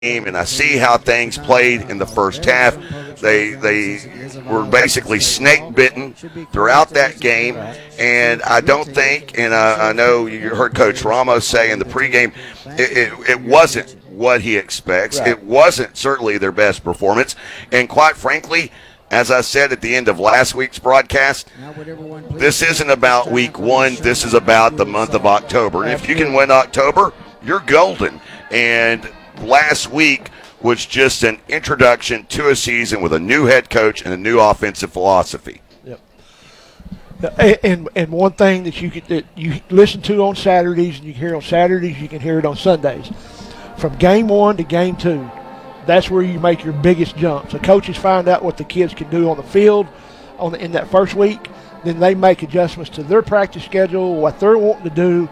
and I see how things played in the first half. They were basically snake bitten throughout that game, and I don't think, and I know you heard Coach Ramos say in the pregame, it wasn't what he expects. Right. It wasn't certainly their best performance, and quite frankly, as I said at the end of last week's broadcast, this isn't about week one. This is about the month of October. And if you can win October, you're golden. And last week was just an introduction to a season with a new head coach and a new offensive philosophy. Yep. And one thing that you listen to on Saturdays and you hear on Saturdays, you can hear it on Sundays. From game one to game two, that's where you make your biggest jumps. The coaches find out what the kids can do on the field in that first week. Then they make adjustments to their practice schedule, what they're wanting to do,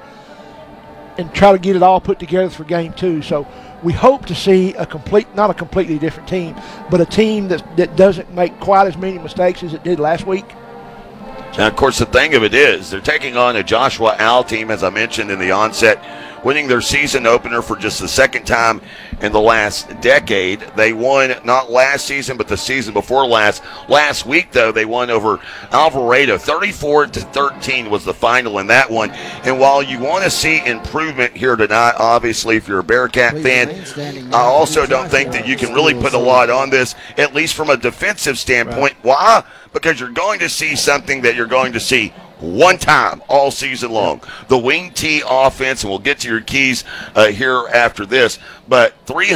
and try to get it all put together for game two. So we hope to see not a completely different team, but a team that doesn't make quite as many mistakes as it did last week. Now, of course, the thing of it is they're taking on a Joshua Owl team, as I mentioned in the onset, winning their season opener for just the second time in the last decade. They won not last season, but the season before last. Last week, though, they won over Alvarado. 34-13 was the final in that one. And while you want to see improvement here tonight, obviously, if you're a Bearcat fan, I also don't think that you can really put a lot on this, at least from a defensive standpoint. Why? Because you're going to see something that you're going to see one time all season long. The wing T offense, and we'll get to your keys here after this, but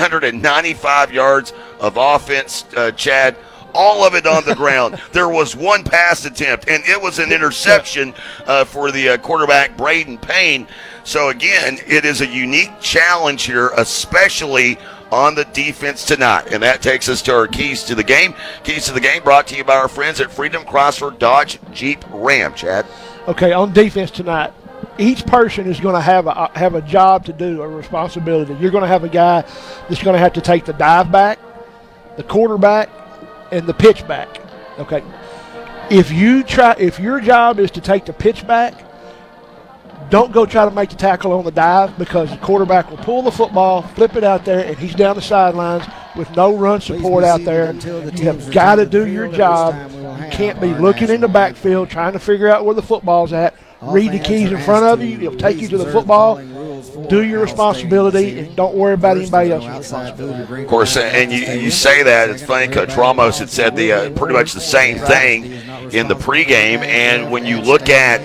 395 yards of offense, Chad, all of it on the ground. There was one pass attempt, and it was an interception for the quarterback, Braden Payne. So, again, it is a unique challenge here, especially on the defense tonight. And that takes us to our keys to the game. Keys to the game brought to you by our friends at Freedom Chrysler Dodge Jeep Ram. Chad? Okay, on defense tonight, each person is going to have a job to do, a responsibility. You're going to have a guy that's going to have to take the dive back, the quarterback, and the pitch back. Okay, if your job is to take the pitch back, don't go try to make the tackle on the dive, because the quarterback will pull the football, flip it out there, and he's down the sidelines with no run support out there. You have got to do your job. You can't be looking in the backfield trying to figure out where the football's at. Read the keys in front of you. It'll take you to the football. Do your responsibility, and don't worry about anybody else's responsibility. Of course, and you say that. It's funny, Coach Ramos had said pretty much the same thing in the pregame, and when you look at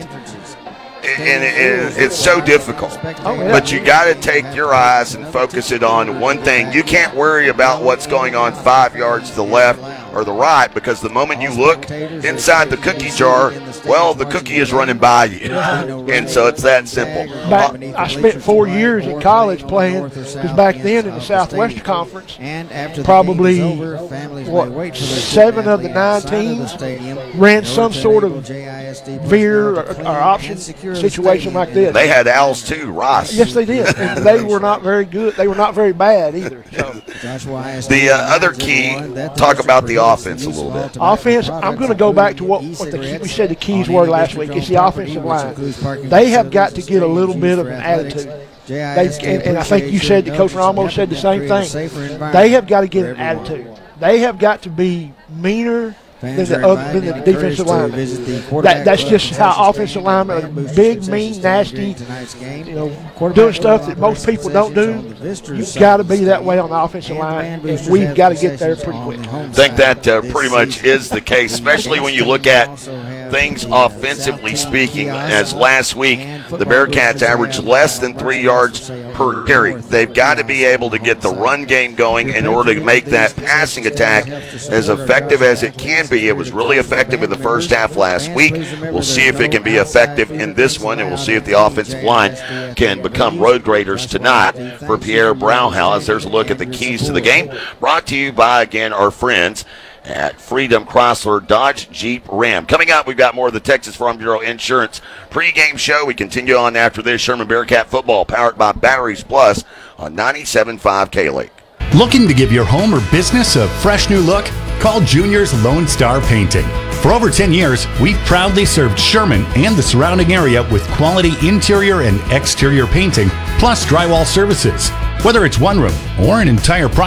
it's so difficult. But you got to take your eyes and focus it on one thing. You can't worry about what's going on 5 yards to the left or the right, because the moment you look inside the cookie jar, well, the cookie is running by you. And so it's that simple. I spent 4 years in college playing, because back then in the Southwest Conference, probably 7 of the 9 teams ran some sort of veer or option situation like this. They had Owls too, Ross. Yes, they did. And they were not very good. They were not very bad either. So. The other key, talk about the offense a little bit. Offense, I'm going to go back to what we said the keys were last week. It's the offensive line. They have got to get a little bit of an attitude. And I think you said, Coach Ramos said the same thing. They have got to get an attitude. They have got to be meaner than the defensive linemen. That's just how offensive linemen are: big, mean, nasty, doing stuff that most people don't do. You've got to be that way on the offensive line, and we've got to get there pretty quick. I think that pretty much is the case, especially when you look at things offensively speaking. As last week, the Bearcats averaged less than 3 yards per carry. They've got to be able to get the run game going in order to make that passing attack as effective as it can be. It was really effective in the first half last week. We'll see if it can be effective in this one, and we'll see if the offensive line can become road graders tonight for Pierre Brauhaus. There's a look at the keys to the game, brought to you by, again, our friends at Freedom Chrysler Dodge Jeep Ram. Coming up, we've got more of the Texas Farm Bureau Insurance pregame show. We continue on after this. Sherman Bearcat football, powered by Batteries Plus on 97.5 K-Lake. Looking to give your home or business a fresh new look? Call Junior's Lone Star Painting. For over 10 years, we've proudly served Sherman and the surrounding area with quality interior and exterior painting, plus drywall services. Whether it's one room or an entire